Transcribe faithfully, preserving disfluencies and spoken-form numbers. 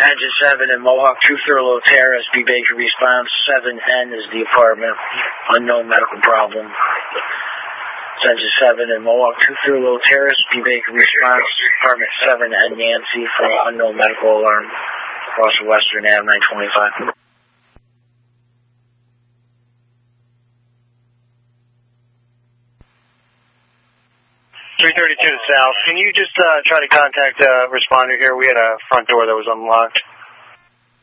Engine seven in Mohawk, two Thurlow Terrace, B. Baker response. seven N is the apartment. Unknown medical problem. Engine seven in Mohawk, two Thurlow Terrace, B. Baker response. Apartment seven N Nancy for unknown medical alarm across Western Avenue nine twenty-five. three thirty-two to South. Can you just uh, try to contact the uh, responder here? We had a front door that was unlocked.